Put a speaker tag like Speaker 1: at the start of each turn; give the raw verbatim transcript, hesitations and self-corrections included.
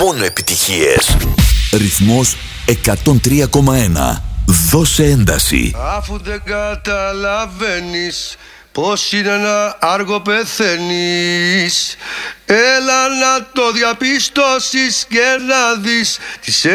Speaker 1: μόνο επιτυχίες.
Speaker 2: Ρυθμός εκατόν τρία κόμμα ένα. Δώσε ένταση.
Speaker 3: Αφού δεν καταλαβαίνεις πως είναι ένα άργο πεθαίνεις, έλα να το διαπιστώσεις και να δεις τις